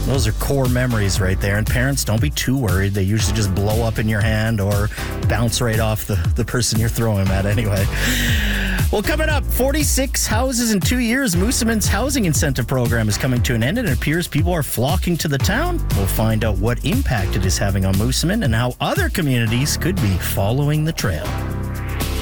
Those are core memories right there. And parents, don't be too worried. They usually just blow up in your hand or bounce right off the person you're throwing them at anyway. Well, coming up, 46 houses in 2 years. Moosomin's housing incentive program is coming to an end, and it appears people are flocking to the town. We'll find out what impact it is having on Moosomin and how other communities could be following the trail.